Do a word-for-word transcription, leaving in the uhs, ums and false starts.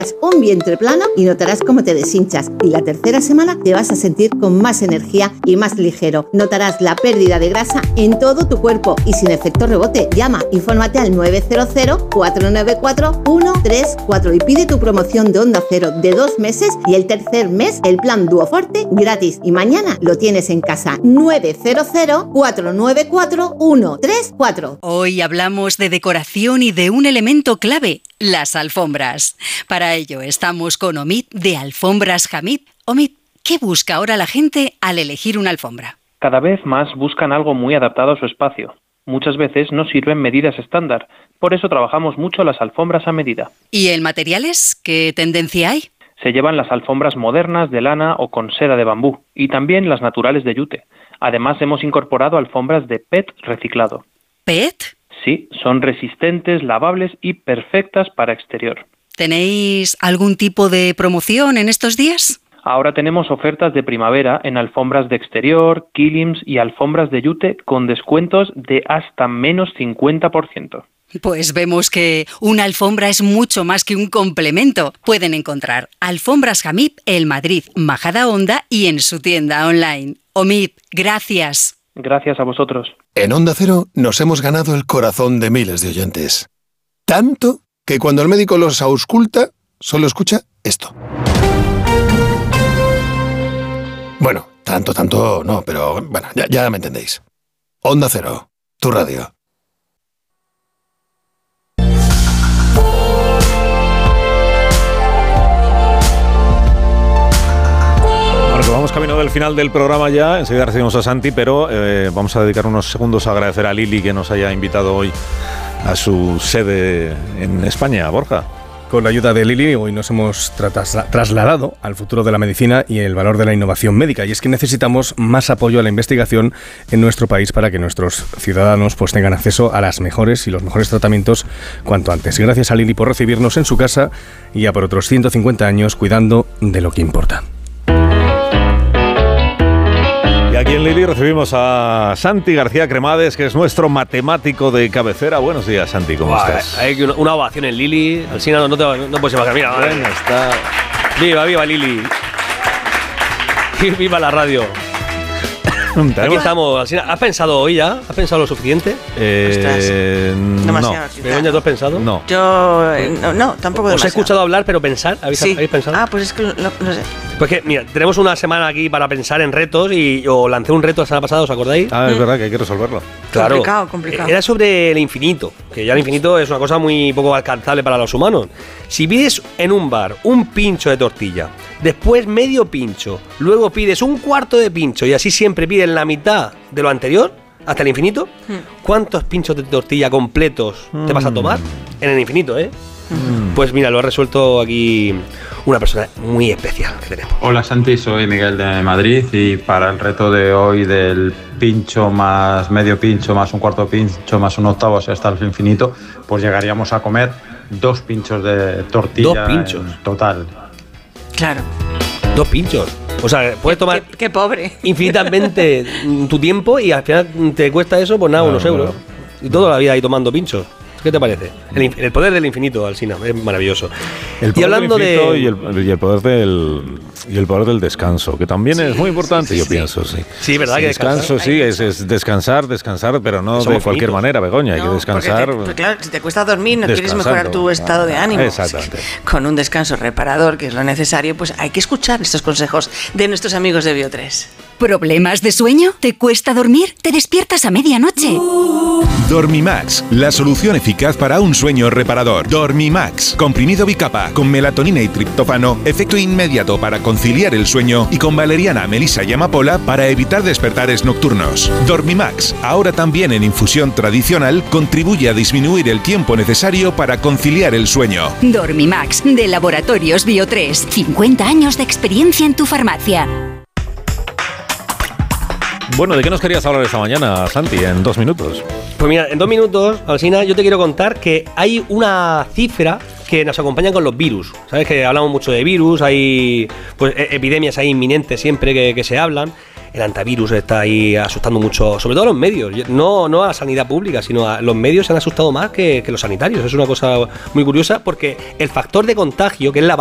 un vientre plano y notarás cómo te deshinchas. Y la tercera semana te vas a sentir con más energía y más ligero. Notarás la pérdida de grasa en todo tu cuerpo y sin efecto rebote. Llama, infórmate al nueve cero cero, cuatro nueve cuatro, uno tres cuatro y pide tu promoción de Onda Cero de dos meses y el tercer mes el plan Duoforte gratis. Y mañana lo tienes en casa. nueve cero cero, cuatro nueve cuatro, uno tres cuatro. Hoy hablamos de decoración y de un elemento clave, las alfombras. Para ello estamos con Omid de Alfombras Hamid. Omid, ¿qué busca ahora la gente al elegir una alfombra? Cada vez más buscan algo muy adaptado a su espacio. Muchas veces no sirven medidas estándar, por eso trabajamos mucho las alfombras a medida. ¿Y en materiales qué tendencia hay? Se llevan las alfombras modernas de lana o con seda de bambú, y también las naturales de yute. Además hemos incorporado alfombras de P E T reciclado. ¿P E T? Sí, son resistentes, lavables y perfectas para exterior. ¿Tenéis algún tipo de promoción en estos días? Ahora tenemos ofertas de primavera en alfombras de exterior, kilims y alfombras de yute con descuentos de hasta menos cincuenta por ciento. Pues vemos que una alfombra es mucho más que un complemento. Pueden encontrar Alfombras Hamid en Madrid, Majadahonda y en su tienda online. Omid, gracias. Gracias a vosotros. En Onda Cero nos hemos ganado el corazón de miles de oyentes. Tanto que cuando el médico los ausculta, solo escucha esto. Bueno, tanto, tanto no, pero bueno, ya, ya me entendéis. Onda Cero, tu radio. Vamos camino del final del programa ya, enseguida recibimos a Santi, pero eh, vamos a dedicar unos segundos a agradecer a Lili que nos haya invitado hoy a su sede en España, Borja. Con la ayuda de Lili, hoy nos hemos tras- trasladado al futuro de la medicina y el valor de la innovación médica. Y es que necesitamos más apoyo a la investigación en nuestro país para que nuestros ciudadanos pues, tengan acceso a las mejores y los mejores tratamientos cuanto antes. Gracias a Lili por recibirnos en su casa y a por otros ciento cincuenta años cuidando de lo que importa. Y aquí en Lili recibimos a Santi García Cremades, que es nuestro matemático de cabecera. Buenos días, Santi, ¿cómo Buah, estás? Hay una, una ovación en Lili. Alsina, no, no, te, no puedes imaginar. Mira, Bueno, está... Viva, viva Lili. Viva la radio. Aquí estamos, Alsina. ¿Has pensado hoy ya? ¿Has pensado lo suficiente? Eh, Demasiado. no. ¿Begoña, tú has pensado? No. Yo, eh, no, no, tampoco Os demasiado. he escuchado hablar, pero pensar. ¿Habéis, Sí. ¿habéis pensado? Ah, pues es que no, no sé. Pues que, mira, tenemos una semana aquí para pensar en retos y yo lancé un reto la semana pasada, ¿os acordáis? Ah, es verdad que hay que resolverlo. Claro. Complicado, complicado. Era sobre el infinito, que ya el infinito es una cosa muy poco alcanzable para los humanos. Si pides en un bar un pincho de tortilla, después medio pincho, luego pides un cuarto de pincho y así siempre pides la mitad de lo anterior, hasta el infinito, ¿cuántos pinchos de tortilla completos te vas a tomar en el infinito, eh? Pues mira, lo ha resuelto aquí una persona muy especial que tenemos. Hola Santi, soy Miguel de Madrid y para el reto de hoy del pincho más medio pincho más un cuarto pincho más un octavo, o sea, hasta el infinito, pues llegaríamos a comer dos pinchos de tortilla. Dos pinchos. En total. Claro. Dos pinchos. O sea, puedes tomar Qué, qué pobre. infinitamente tu tiempo y al final te cuesta eso, pues nada, Claro, unos euros. claro. Y toda la vida ahí tomando pinchos. ¿Qué te parece? El, inf- el poder del infinito, Alsina, es maravilloso. El y poder hablando del infinito de... y el, y el poder del y el poder del descanso, que también es muy importante, sí, sí, yo sí. pienso, sí. Sí, ¿verdad? Sí, Que descanso, descansar. sí, es, es descansar, descansar, pero no Somos de cualquier finitos. manera, Begoña, hay que No, descansar. porque te- pues claro, si te cuesta dormir, no quieres descansando. mejorar tu estado de ánimo. Exactamente. Con un descanso reparador, que es lo necesario, pues hay que escuchar estos consejos de nuestros amigos de Biotres. ¿Problemas de sueño? ¿Te cuesta dormir? ¿Te despiertas a medianoche? Dormimax, la solución eficaz para un sueño reparador. Dormimax, comprimido bicapa con melatonina y triptófano, efecto inmediato para conciliar el sueño y con valeriana, melisa y amapola para evitar despertares nocturnos. Dormimax, ahora también en infusión tradicional, contribuye a disminuir el tiempo necesario para conciliar el sueño. Dormimax, de Laboratorios Biotres. cincuenta años de experiencia en tu farmacia. Bueno, ¿de qué nos querías hablar esta mañana, Santi, en dos minutos? Pues mira, en dos minutos, Alsina, yo te quiero contar que hay una cifra que nos acompaña con los virus. Sabes que hablamos mucho de virus, hay pues e- epidemias ahí inminentes siempre que, que se hablan. el antivirus está ahí asustando mucho, sobre todo a los medios, no, no a sanidad pública, sino a los medios se han asustado más que, que los sanitarios. Es una cosa muy curiosa porque el factor de contagio, que es la